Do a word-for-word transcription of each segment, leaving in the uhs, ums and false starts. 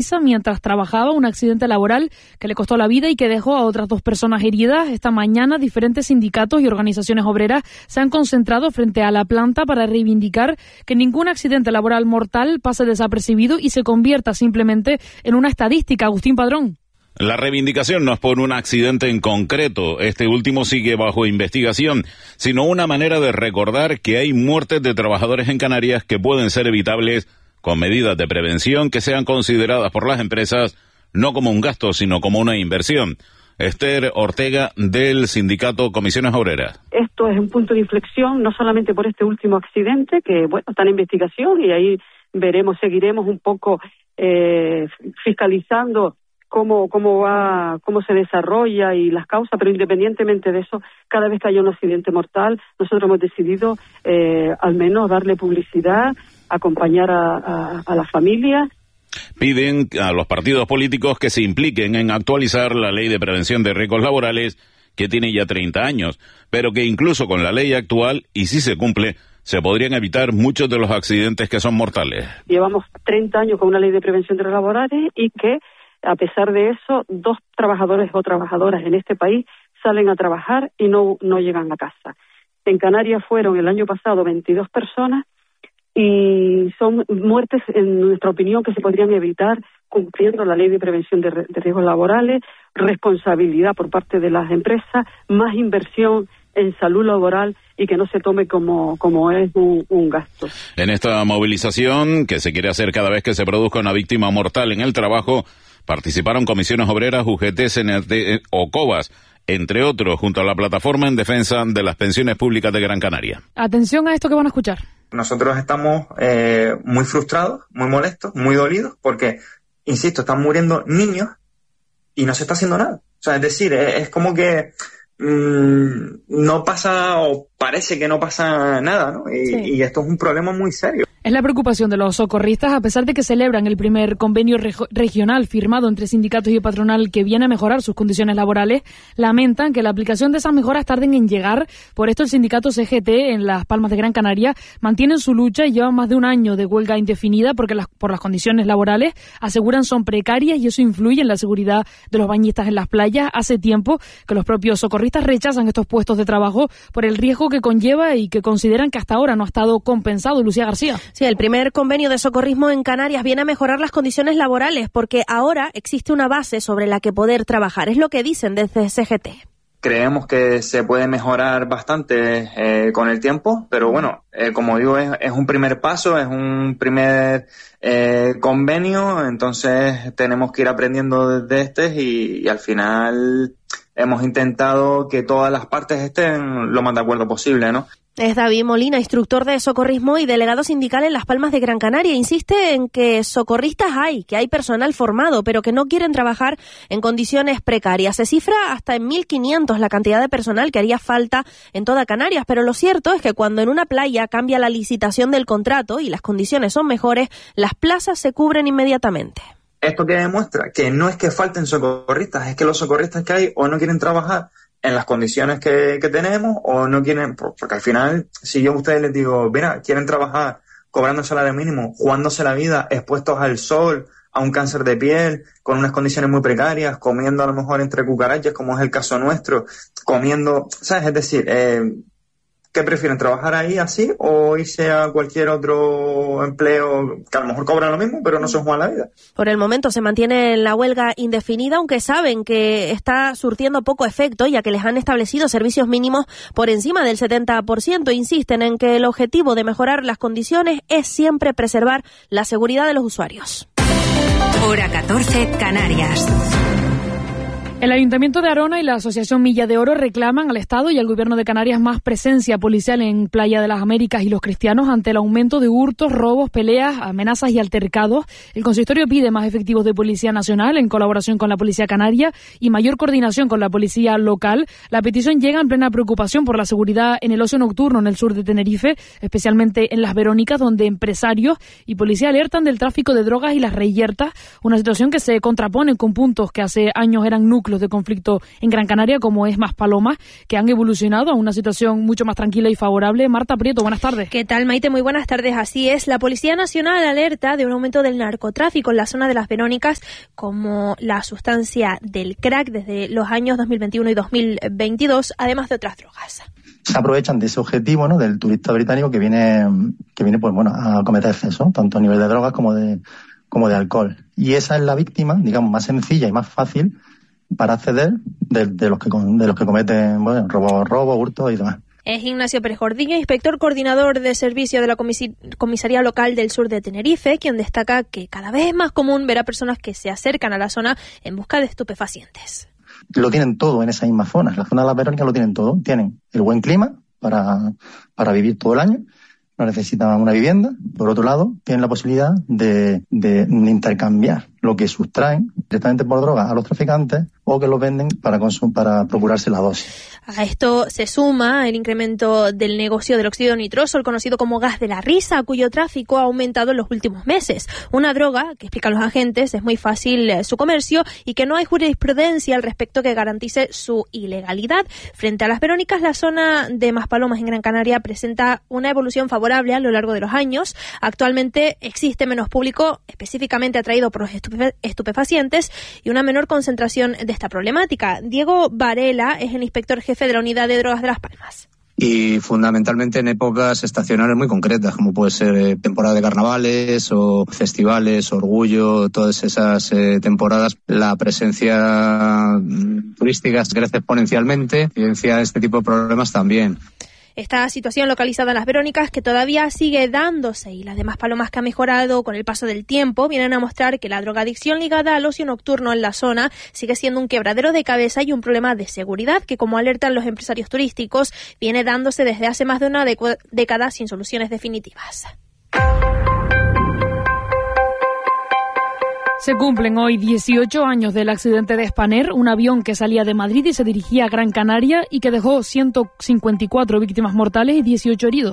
hospitaliza mientras trabajaba, un accidente laboral que le costó la vida y que dejó a otras dos personas heridas. Esta mañana diferentes sindicatos y organizaciones obreras se han concentrado frente a la planta para reivindicar que ningún accidente laboral mortal pase desapercibido y se convierta simplemente en una estadística. Agustín Padrón. La reivindicación no es por un accidente en concreto, este último sigue bajo investigación, sino una manera de recordar que hay muertes de trabajadores en Canarias que pueden ser evitables con medidas de prevención que sean consideradas por las empresas no como un gasto, sino como una inversión. Esther Ortega, del sindicato Comisiones Obreras. Esto es un punto de inflexión, no solamente por este último accidente, que bueno, está en investigación y ahí veremos, seguiremos un poco eh, fiscalizando cómo cómo va, cómo se desarrolla y las causas, pero independientemente de eso, cada vez que haya un accidente mortal, nosotros hemos decidido eh, al menos darle publicidad, acompañar a, a, a las familias. Piden a los partidos políticos que se impliquen en actualizar la Ley de Prevención de Riesgos Laborales, que tiene ya treinta años, pero que incluso con la ley actual, y si se cumple, se podrían evitar muchos de los accidentes que son mortales. Llevamos treinta años con una Ley de Prevención de Riesgos Laborales y que, a pesar de eso, dos trabajadores o trabajadoras en este país salen a trabajar y no, no llegan a casa. En Canarias fueron el año pasado veintidós personas y son muertes, en nuestra opinión, que se podrían evitar cumpliendo la Ley de Prevención de, de Riesgos Laborales, responsabilidad por parte de las empresas, más inversión en salud laboral y que no se tome como, como es un, un gasto. En esta movilización, que se quiere hacer cada vez que se produzca una víctima mortal en el trabajo, participaron Comisiones Obreras, U G T, C N T o COBAS, entre otros, junto a la Plataforma en Defensa de las Pensiones Públicas de Gran Canaria. Atención a esto que van a escuchar. Nosotros estamos eh, muy frustrados, muy molestos, muy dolidos, porque, insisto, están muriendo niños y no se está haciendo nada. O sea, es decir, es, es como que mmm, no pasa, o parece que no pasa nada, ¿no? Y, sí. y esto es un problema muy serio. Es la preocupación de los socorristas, a pesar de que celebran el primer convenio reg- regional firmado entre sindicatos y patronal que viene a mejorar sus condiciones laborales, lamentan que la aplicación de esas mejoras tarden en llegar. Por esto el sindicato C G T en Las Palmas de Gran Canaria mantienen su lucha y llevan más de un año de huelga indefinida porque las, por las condiciones laborales, aseguran, son precarias y eso influye en la seguridad de los bañistas en las playas. Hace tiempo que los propios socorristas rechazan estos puestos de trabajo por el riesgo que conlleva y que consideran que hasta ahora no ha estado compensado. Lucía García. Sí, el primer convenio de socorrismo en Canarias viene a mejorar las condiciones laborales porque ahora existe una base sobre la que poder trabajar. Es lo que dicen desde C G T. Creemos que se puede mejorar bastante eh, con el tiempo, pero bueno, eh, como digo, es, es un primer paso, es un primer eh, convenio, entonces tenemos que ir aprendiendo desde este y, y al final hemos intentado que todas las partes estén lo más de acuerdo posible, ¿no? Es David Molina, instructor de socorrismo y delegado sindical en Las Palmas de Gran Canaria. Insiste en que socorristas hay, que hay personal formado, pero que no quieren trabajar en condiciones precarias. Se cifra hasta en mil quinientos la cantidad de personal que haría falta en toda Canarias, pero lo cierto es que cuando en una playa cambia la licitación del contrato y las condiciones son mejores, las plazas se cubren inmediatamente. ¿Esto qué demuestra? Que no es que falten socorristas, es que los socorristas que hay o no quieren trabajar en las condiciones que, que tenemos o no quieren, porque al final, si yo a ustedes les digo, mira, quieren trabajar cobrando salario mínimo, jugándose la vida, expuestos al sol, a un cáncer de piel, con unas condiciones muy precarias, comiendo a lo mejor entre cucarachas, como es el caso nuestro, comiendo, ¿sabes? Es decir, eh, ¿qué prefieren? ¿Trabajar ahí así o irse a cualquier otro empleo que a lo mejor cobran lo mismo, pero no se juegan la vida? Por el momento se mantiene la huelga indefinida, aunque saben que está surtiendo poco efecto, ya que les han establecido servicios mínimos por encima del setenta por ciento. Insisten en que el objetivo de mejorar las condiciones es siempre preservar la seguridad de los usuarios. Hora catorce, Canarias. El Ayuntamiento de Arona y la Asociación Milla de Oro reclaman al Estado y al Gobierno de Canarias más presencia policial en Playa de las Américas y Los Cristianos ante el aumento de hurtos, robos, peleas, amenazas y altercados. El consistorio pide más efectivos de Policía Nacional en colaboración con la Policía Canaria y mayor coordinación con la Policía Local. La petición llega en plena preocupación por la seguridad en el ocio nocturno en el sur de Tenerife, especialmente en Las Verónicas, donde empresarios y policía alertan del tráfico de drogas y las reyertas, una situación que se contrapone con puntos que hace años eran núcleos núcleos de conflicto en Gran Canaria, como es Maspalomas, que han evolucionado a una situación mucho más tranquila y favorable. Marta Prieto, buenas tardes. ¿Qué tal, Maite? Muy buenas tardes. Así es, la Policía Nacional alerta de un aumento del narcotráfico en la zona de Las Verónicas, como la sustancia del crack desde los años dos mil veintiuno y dos mil veintidós, además de otras drogas. Se aprovechan de ese objetivo, ¿no?, del turista británico que viene, que viene, pues bueno, a cometer exceso, tanto a nivel de drogas como de, como de alcohol. Y esa es la víctima, digamos, más sencilla y más fácil para acceder de, de los que de los que cometen, bueno, robo, robo, hurto y demás. Es Ignacio Pérez Gordillo, inspector coordinador de servicio de la comisi- Comisaría Local del Sur de Tenerife, quien destaca que cada vez es más común ver a personas que se acercan a la zona en busca de estupefacientes. Lo tienen todo en esa misma zona. La zona de Las Verónicas lo tienen todo. Tienen el buen clima para, para vivir todo el año. No necesitan una vivienda. Por otro lado, tienen la posibilidad de, de, de intercambiar lo que sustraen directamente por droga a los traficantes o que los venden para consum- para procurarse la dosis. A esto se suma el incremento del negocio del óxido nitroso, el conocido como gas de la risa, cuyo tráfico ha aumentado en los últimos meses. Una droga que, explican los agentes, es muy fácil eh, su comercio y que no hay jurisprudencia al respecto que garantice su ilegalidad. Frente a Las Verónicas, la zona de Maspalomas en Gran Canaria presenta una evolución favorable a lo largo de los años. Actualmente existe menos público específicamente atraído por los estupe- estupefacientes y una menor concentración de esta problemática. Diego Varela es el inspector jefe de la Unidad de Drogas de Las Palmas. Y fundamentalmente en épocas estacionales muy concretas, como puede ser eh, temporada de carnavales o festivales, Orgullo, todas esas eh, temporadas, la presencia mm, turística crece exponencialmente, evidencia este tipo de problemas también. Esta situación localizada en Las Verónicas, que todavía sigue dándose, y las demás Palomas que ha mejorado con el paso del tiempo, vienen a mostrar que la drogadicción ligada al ocio nocturno en la zona sigue siendo un quebradero de cabeza y un problema de seguridad que, como alertan los empresarios turísticos, viene dándose desde hace más de una decu- década sin soluciones definitivas. Se cumplen hoy dieciocho años del accidente de Spanair, un avión que salía de Madrid y se dirigía a Gran Canaria y que dejó ciento cincuenta y cuatro víctimas mortales y dieciocho heridos.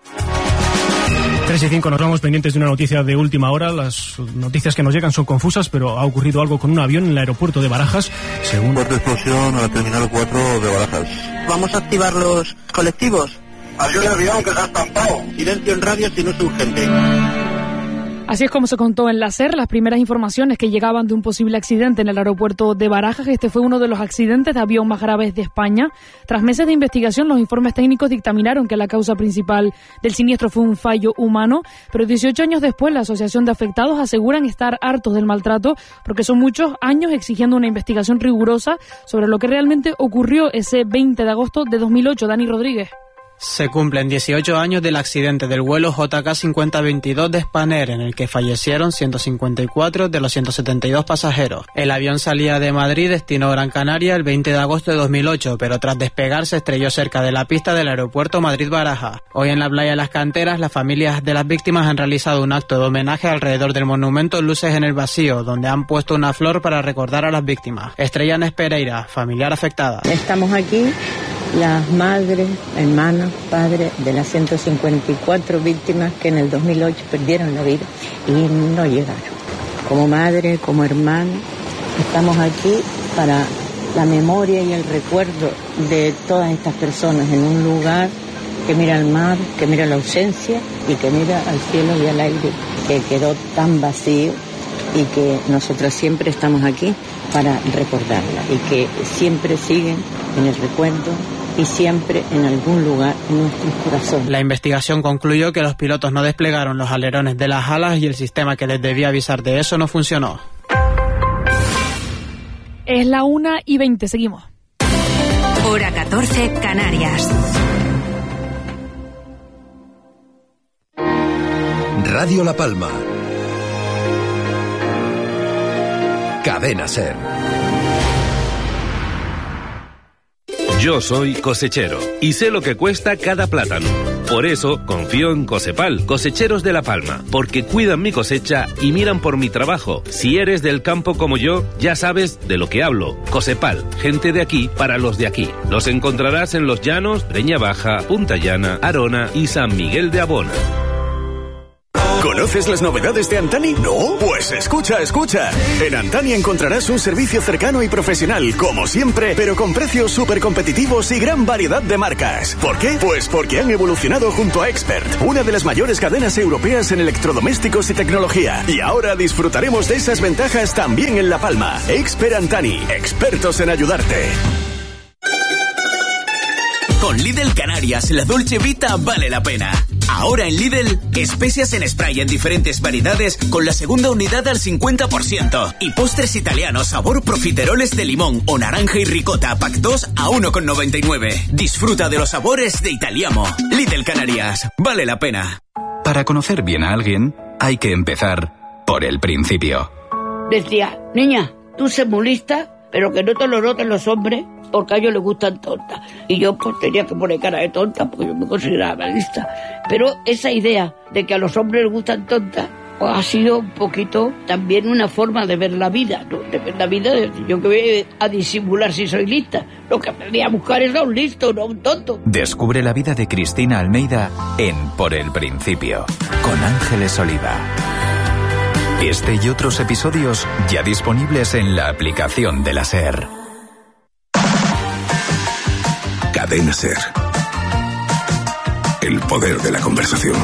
tres y cinco, nos vamos pendientes de una noticia de última hora. Las noticias que nos llegan son confusas, pero ha ocurrido algo con un avión en el aeropuerto de Barajas. Según... Fuerte explosión a la terminal cuatro de Barajas. Vamos a activar los colectivos. Hay un avión que se ha estampado. Silencio en radio si no es urgente. Así es como se contó en la SER las primeras informaciones que llegaban de un posible accidente en el aeropuerto de Barajas. Este fue uno de los accidentes de avión más graves de España. Tras meses de investigación, los informes técnicos dictaminaron que la causa principal del siniestro fue un fallo humano, pero dieciocho años después la Asociación de Afectados aseguran estar hartos del maltrato porque son muchos años exigiendo una investigación rigurosa sobre lo que realmente ocurrió ese veinte de agosto de dos mil ocho. Dani Rodríguez. Se cumplen dieciocho años del accidente del vuelo J K cincuenta veintidós de Spanair, en el que fallecieron ciento cincuenta y cuatro de los ciento setenta y dos pasajeros. El avión salía de Madrid destino Gran Canaria el veinte de agosto de dos mil ocho, pero tras despegar se estrelló cerca de la pista del aeropuerto Madrid-Barajas. Hoy en la playa de Las Canteras, las familias de las víctimas han realizado un acto de homenaje alrededor del monumento Luces en el Vacío, donde han puesto una flor para recordar a las víctimas. Estrella Nes Pereira, familiar afectada. Estamos aquí, las madres, hermanos, padres de las ciento cincuenta y cuatro víctimas que en el dos mil ocho perdieron la vida y no llegaron. Como madre, como hermano, estamos aquí para la memoria y el recuerdo de todas estas personas en un lugar que mira al mar, que mira la ausencia y que mira al cielo y al aire, que quedó tan vacío y que nosotros siempre estamos aquí para recordarla y que siempre siguen en el recuerdo y siempre en algún lugar en nuestros corazones. La investigación concluyó que los pilotos no desplegaron los alerones de las alas y el sistema que les debía avisar de eso no funcionó. Es la una y veinte, seguimos. Hora catorce, Canarias. Radio La Palma. Cadena SER. Yo soy cosechero y sé lo que cuesta cada plátano. Por eso confío en Cosepal, cosecheros de La Palma, porque cuidan mi cosecha y miran por mi trabajo. Si eres del campo como yo, ya sabes de lo que hablo. Cosepal, gente de aquí para los de aquí. Los encontrarás en Los Llanos, Breña Baja, Punta Llana, Arona y San Miguel de Abona. Con ¿Conoces las novedades de Antani? ¿No? Pues escucha, escucha. En Antani encontrarás un servicio cercano y profesional, como siempre, pero con precios súper competitivos y gran variedad de marcas. ¿Por qué? Pues porque han evolucionado junto a Expert, una de las mayores cadenas europeas en electrodomésticos y tecnología. Y ahora disfrutaremos de esas ventajas también en La Palma. Expert Antani, expertos en ayudarte. Con Lidl Canarias, la Dolce Vita vale la pena. Ahora en Lidl, especias en spray en diferentes variedades con la segunda unidad al cincuenta por ciento. Y postres italianos sabor profiteroles de limón o naranja y ricota pack dos a uno con noventa y nueve. Disfruta de los sabores de Italiamo. Lidl Canarias, vale la pena. Para conocer bien a alguien, hay que empezar por el principio. Decía, niña, tú sé muy lista, pero que no te lo noten los hombres, porque a ellos les gustan tontas. Y yo pues tenía que poner cara de tonta, porque yo me consideraba lista. Pero esa idea de que a los hombres les gustan tontas, pues ha sido un poquito también una forma de ver la vida, ¿no? De ver la vida, de decir, yo que voy a disimular si soy lista. Lo que me voy a buscar es a un listo, no a un tonto. Descubre la vida de Cristina Almeida en Por el Principio, con Ángeles Oliva. Este y otros episodios ya disponibles en la aplicación de la SER. Cadena SER. El poder de la conversación.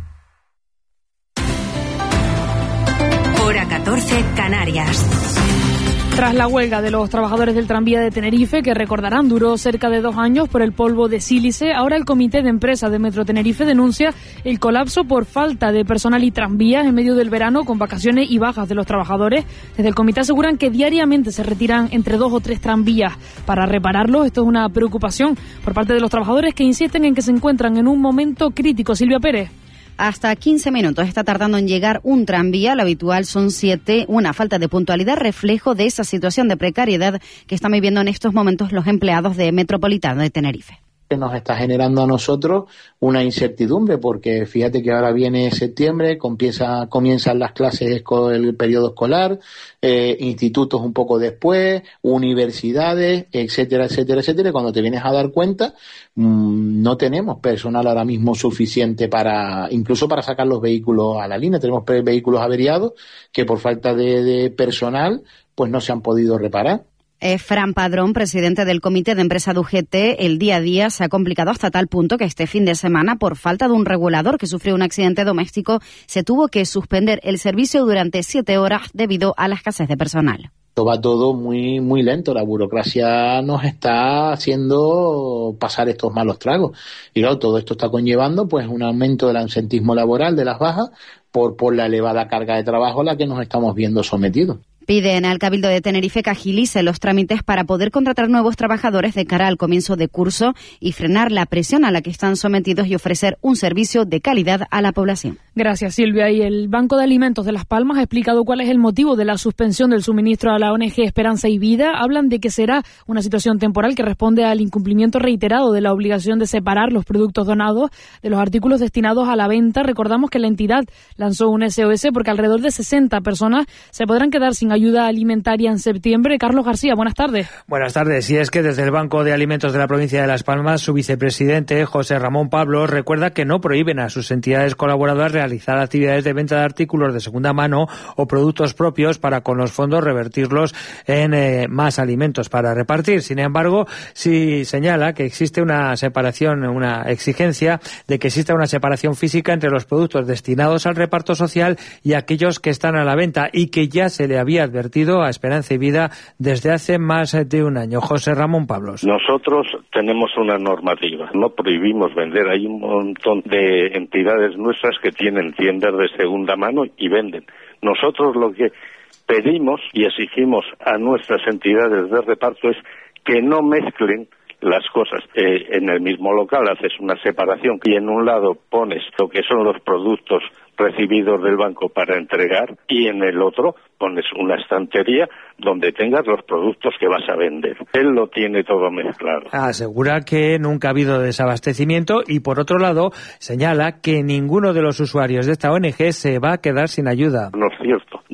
Hora catorce, Canarias. Tras la huelga de los trabajadores del tranvía de Tenerife, que recordarán duró cerca de dos años por el polvo de sílice, ahora el comité de empresa de Metro Tenerife denuncia el colapso por falta de personal y tranvías en medio del verano, con vacaciones y bajas de los trabajadores. Desde el comité aseguran que diariamente se retiran entre dos o tres tranvías para repararlos. Esto es una preocupación por parte de los trabajadores, que insisten en que se encuentran en un momento crítico. Silvia Pérez. Hasta quince minutos está tardando en llegar un tranvía, lo habitual son siete. Una falta de puntualidad, reflejo de esa situación de precariedad que están viviendo en estos momentos los empleados de Metropolitano de Tenerife. Que nos está generando a nosotros una incertidumbre, porque fíjate que ahora viene septiembre, comienza, comienzan las clases con el periodo escolar, eh, institutos un poco después, universidades, etcétera, etcétera, etcétera. Y cuando te vienes a dar cuenta, mmm, no tenemos personal ahora mismo suficiente para, incluso para sacar los vehículos a la línea. Tenemos vehículos averiados que por falta de, de personal, pues no se han podido reparar. Eh, Fran Padrón, presidente del Comité de Empresa de U G T, el día a día se ha complicado hasta tal punto que este fin de semana, por falta de un regulador que sufrió un accidente doméstico, se tuvo que suspender el servicio durante siete horas debido a la escasez de personal. Va todo muy muy lento, la burocracia nos está haciendo pasar estos malos tragos. Y claro, todo esto está conllevando pues un aumento del absentismo laboral, de las bajas, por, por la elevada carga de trabajo a la que nos estamos viendo sometidos. Piden al Cabildo de Tenerife que agilice los trámites para poder contratar nuevos trabajadores de cara al comienzo de curso y frenar la presión a la que están sometidos y ofrecer un servicio de calidad a la población. Gracias, Silvia. Y el Banco de Alimentos de Las Palmas ha explicado cuál es el motivo de la suspensión del suministro a la O N G Esperanza y Vida. Hablan de que será una situación temporal que responde al incumplimiento reiterado de la obligación de separar los productos donados de los artículos destinados a la venta. Recordamos que la entidad lanzó un S O S porque alrededor de sesenta personas se podrán quedar sin ayuda alimentaria en septiembre. Carlos García, buenas tardes. Buenas tardes. Y es que desde el Banco de Alimentos de la provincia de Las Palmas, su vicepresidente, José Ramón Pablo, recuerda que no prohíben a sus entidades colaboradoras realizar actividades de venta de artículos de segunda mano o productos propios para con los fondos revertirlos en eh, más alimentos para repartir. Sin embargo, sí señala que existe una separación, una exigencia de que exista una separación física entre los productos destinados al reparto social y aquellos que están a la venta, y que ya se le había advertido a Esperanza y Vida desde hace más de un año. José Ramón Pablos. Nosotros tenemos una normativa, no prohibimos vender. Hay un montón de entidades nuestras que tienen tiendas de segunda mano y venden. Nosotros lo que pedimos y exigimos a nuestras entidades de reparto es que no mezclen las cosas. Eh, en el mismo local haces una separación y en un lado pones lo que son los productos recibidos del banco para entregar y en el otro pones una estantería donde tengas los productos que vas a vender. Él lo tiene todo mezclado. Asegura que nunca ha habido desabastecimiento y, por otro lado, señala que ninguno de los usuarios de esta O N G se va a quedar sin ayuda. No es cierto.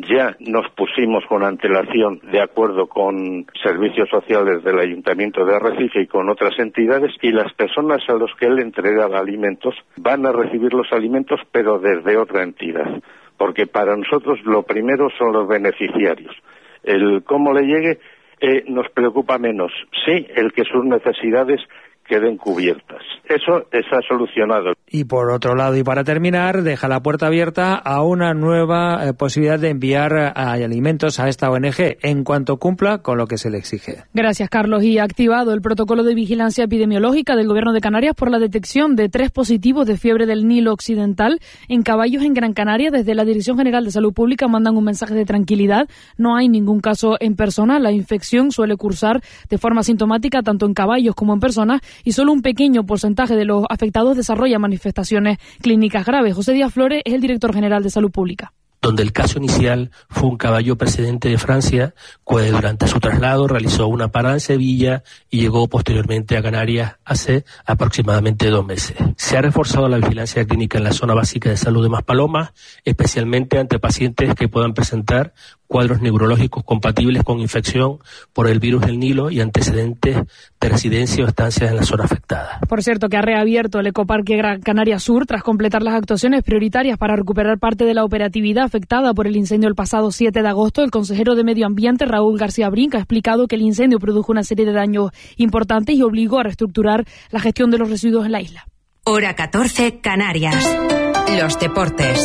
ya nos pusimos con antelación de acuerdo con servicios sociales del Ayuntamiento de Arrecife y con otras entidades, y las personas a los que él entregaba alimentos van a recibir los alimentos pero desde otra entidad, porque para nosotros lo primero son los beneficiarios. El cómo le llegue eh, nos preocupa menos, sí, el que sus necesidades queden cubiertas. Eso está solucionado. Y por otro lado, y para terminar, deja la puerta abierta a una nueva eh, posibilidad de enviar eh, alimentos a esta O N G en cuanto cumpla con lo que se le exige. Gracias, Carlos. Y ha activado el protocolo de vigilancia epidemiológica del Gobierno de Canarias por la detección de tres positivos de fiebre del Nilo Occidental en caballos en Gran Canaria. Desde la Dirección General de Salud Pública mandan un mensaje de tranquilidad. No hay ningún caso en persona. La infección suele cursar de forma sintomática tanto en caballos como en personas, y solo un pequeño porcentaje de los afectados desarrolla manifestaciones clínicas graves. José Díaz Flores es el director general de Salud Pública. Donde el caso inicial fue un caballo procedente de Francia, que durante su traslado realizó una parada en Sevilla y llegó posteriormente a Canarias hace aproximadamente dos meses. Se ha reforzado la vigilancia clínica en la zona básica de salud de Maspalomas, especialmente ante pacientes que puedan presentar cuadros neurológicos compatibles con infección por el virus del Nilo y antecedentes de residencia o estancias en la zona afectada. Por cierto, que ha reabierto el Ecoparque Gran Canaria Sur tras completar las actuaciones prioritarias para recuperar parte de la operatividad afectada por el incendio el pasado siete de agosto. El consejero de Medio Ambiente, Raúl García Brinca, ha explicado que el incendio produjo una serie de daños importantes y obligó a reestructurar la gestión de los residuos en la isla. Hora catorce, Canarias. Los deportes.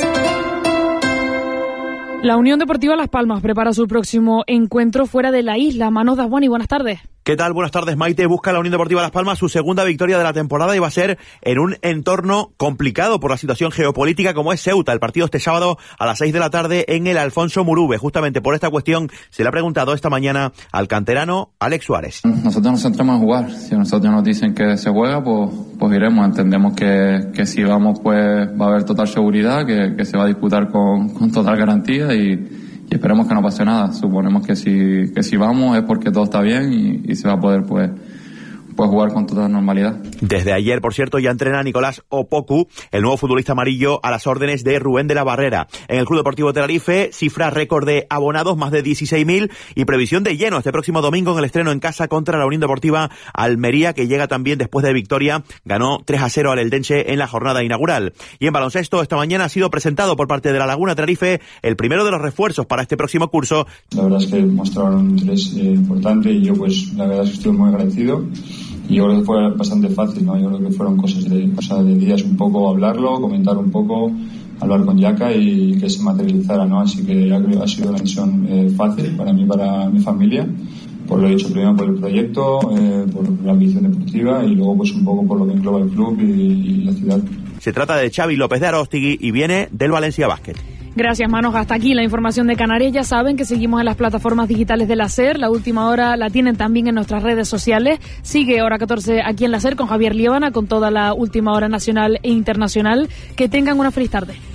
La Unión Deportiva Las Palmas prepara su próximo encuentro fuera de la isla. Manos Dasbuani, buenas tardes. ¿Qué tal? Buenas tardes, Maite. Busca la Unión Deportiva Las Palmas su segunda victoria de la temporada y va a ser en un entorno complicado por la situación geopolítica como es Ceuta. El partido este sábado a las seis de la tarde en el Alfonso Murube. Justamente por esta cuestión se le ha preguntado esta mañana al canterano Alex Suárez. Nosotros nos centramos a jugar. Si a nosotros nos dicen que se juega, pues, pues iremos. Entendemos que, que si vamos, pues va a haber total seguridad, que, que se va a disputar con, con total garantía y... y esperemos que no pase nada. Suponemos que si que si vamos es porque todo está bien y, y se va a poder pues pues jugar con toda normalidad. Desde ayer, por cierto, ya entrena Nicolás Opoku, el nuevo futbolista amarillo, a las órdenes de Rubén de la Barrera. En el Club Deportivo Tenerife, cifra récord de abonados, más de dieciséis mil, y previsión de lleno este próximo domingo en el estreno en casa contra la Unión Deportiva Almería, que llega también después de victoria. Ganó tres a cero al Eldense en la jornada inaugural. Y en baloncesto, esta mañana ha sido presentado por parte de la Laguna Tenerife el primero de los refuerzos para este próximo curso. La verdad es que mostraron un interés eh, importante y yo pues la verdad es que estoy muy agradecido. Y yo creo que fue bastante fácil, ¿no? Yo creo que fueron cosas de, o sea, de días un poco hablarlo, comentar un poco, hablar con Yaka y que se materializara, ¿no? Así que ya creo que ha sido una decisión eh, fácil para mí, para mi familia. Por lo dicho, primero por el proyecto, eh, por la ambición deportiva y luego pues un poco por lo que engloba el club y, y la ciudad. Se trata de Xavi López de Aróstigui y viene del Valencia Basket. Gracias, Manos. Hasta aquí la información de Canarias. Ya saben que seguimos en las plataformas digitales de la SER. La última hora la tienen también en nuestras redes sociales. Sigue Hora catorce aquí en la SER con Javier Líbana, con toda la última hora nacional e internacional. Que tengan una feliz tarde.